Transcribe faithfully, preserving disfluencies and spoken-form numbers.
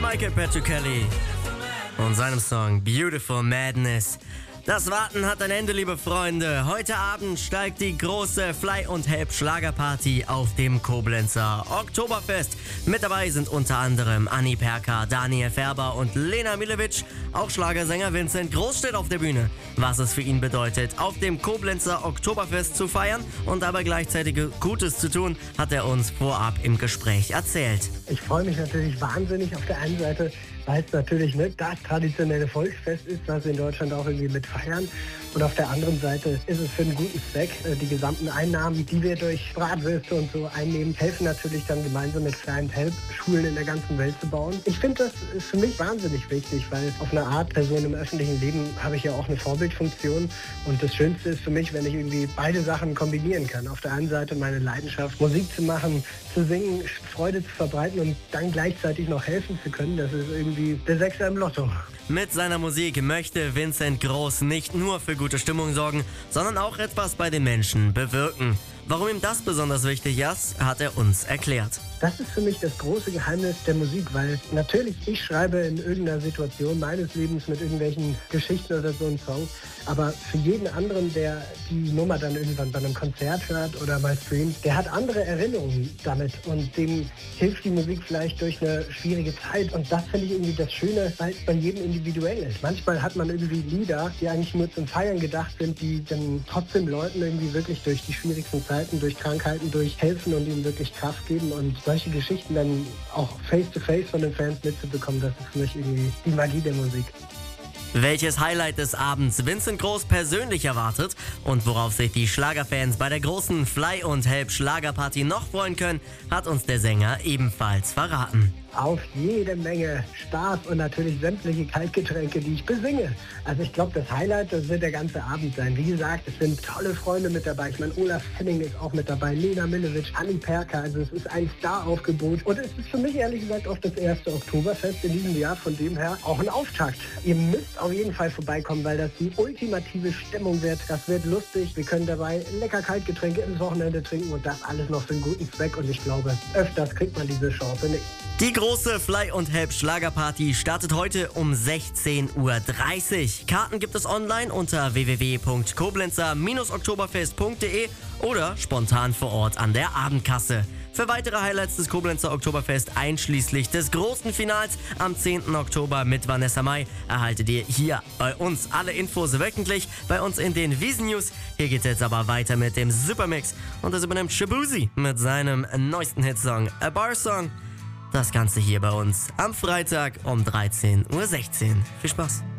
Michael Petruccelli und seinem Song Beautiful Madness. Das Warten hat ein Ende, liebe Freunde. Heute Abend steigt die große Fly und Help Schlagerparty auf dem Koblenzer Oktoberfest. Mit dabei sind unter anderem Anni Perka, Daniel Färber und Lena Milevic. Auch Schlagersänger Vincent Groß steht auf der Bühne. Was es für ihn bedeutet, auf dem Koblenzer Oktoberfest zu feiern und dabei gleichzeitig Gutes zu tun, hat er uns vorab im Gespräch erzählt. Ich freue mich natürlich wahnsinnig auf der einen Seite, weil es natürlich nicht das traditionelle Volksfest ist, was wir in Deutschland auch irgendwie mit feiern. Und auf der anderen Seite ist es für einen guten Zweck. Die gesamten Einnahmen, die wir durch Bratwürste und so einnehmen, helfen natürlich dann gemeinsam mit Fly and Help Schulen in der ganzen Welt zu bauen. Ich finde, das ist für mich wahnsinnig wichtig, weil auf eine Art Person im öffentlichen Leben habe ich ja auch eine Vorbildfunktion. Und das Schönste ist für mich, wenn ich irgendwie beide Sachen kombinieren kann. Auf der einen Seite meine Leidenschaft, Musik zu machen, zu singen, Freude zu verbreiten und dann gleichzeitig noch helfen zu können. Das ist irgendwie der Sechser im Lotto. Mit seiner Musik möchte Vincent Groß nicht nur für gute Stimmung sorgen, sondern auch etwas bei den Menschen bewirken. Warum ihm das besonders wichtig ist, hat er uns erklärt. Das ist für mich das große Geheimnis der Musik, weil natürlich ich schreibe in irgendeiner Situation meines Lebens mit irgendwelchen Geschichten oder so einen Song, aber für jeden anderen, der die Nummer dann irgendwann bei einem Konzert hört oder mal streamt, der hat andere Erinnerungen damit und dem hilft die Musik vielleicht durch eine schwierige Zeit und das finde ich irgendwie das Schöne, weil es bei jedem individuell ist. Manchmal hat man irgendwie Lieder, die eigentlich nur zum Feiern gedacht sind, die dann trotzdem Leuten irgendwie wirklich durch die schwierigsten Zeiten, durch Krankheiten, durch helfen und ihnen wirklich Kraft geben und solche Geschichten dann auch face-to-face von den Fans mitzubekommen, das ist für mich irgendwie die Magie der Musik. Welches Highlight des Abends Vincent Groß persönlich erwartet und worauf sich die Schlagerfans bei der großen Fly und Help Schlagerparty noch freuen können, hat uns der Sänger ebenfalls verraten. Auf jede Menge Spaß und natürlich sämtliche Kaltgetränke, die ich besinge. Also ich glaube, das Highlight, das wird der ganze Abend sein. Wie gesagt, es sind tolle Freunde mit dabei. Ich meine, Olaf Henning ist auch mit dabei, Lena Milevic, Anni Perka. Also es ist ein Star-Aufgebot. Und es ist für mich ehrlich gesagt auch das erste Oktoberfest in diesem Jahr. Von dem her auch ein Auftakt. Ihr müsst auf jeden Fall vorbeikommen, weil das die ultimative Stimmung wird. Das wird lustig. Wir können dabei lecker Kaltgetränke ins Wochenende trinken und das alles noch für einen guten Zweck. Und ich glaube, öfters kriegt man diese Chance nicht. Die große Fly und Help Schlagerparty startet heute um sechzehn Uhr dreißig. Karten gibt es online unter w w w punkt koblenzer oktoberfest punkt de oder spontan vor Ort an der Abendkasse. Für weitere Highlights des Koblenzer Oktoberfest einschließlich des großen Finals am zehnten Oktober mit Vanessa Mai erhaltet ihr hier bei uns alle Infos wöchentlich bei uns in den Wiesen News. Hier geht's jetzt aber weiter mit dem Supermix und das übernimmt Shabuzi mit seinem neuesten Hitsong A Bar Song. Das Ganze hier bei uns am Freitag um dreizehn Uhr sechzehn. Viel Spaß!